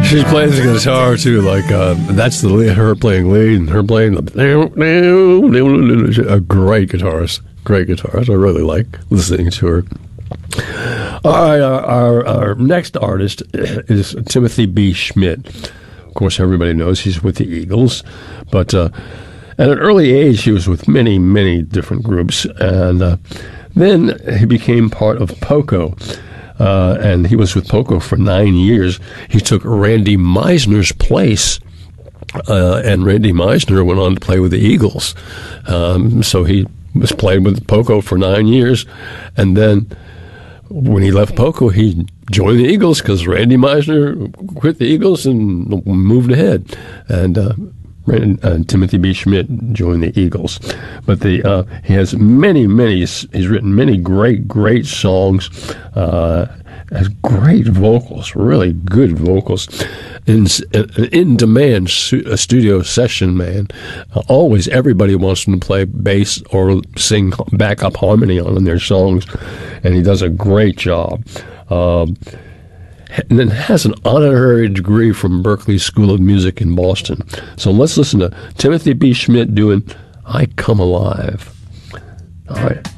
She plays the guitar too, like that's the lead, her playing lead and her playing a great guitarist. Great guitarist. I really like listening to her. All right, our next artist is Timothy B. Schmit. Of course, everybody knows he's with the Eagles, but at an early age, he was with many, many different groups, and then he became part of Poco. And he was with Poco for 9 years. He took Randy Meisner's place, and Randy Meisner went on to play with the Eagles. So he was playing with Poco for 9 years, and then when he left Poco, he joined the Eagles because Randy Meisner quit the Eagles and moved ahead. And Timothy B. Schmit joined the Eagles. But he has he's written many great songs, has great vocals, really good vocals. In-demand studio session man. Always everybody wants him to play bass or sing backup harmony on their songs, and he does a great job. And then has an honorary degree from Berklee School of Music in Boston. So let's listen to Timothy B. Schmit doing I Come Alive. All right.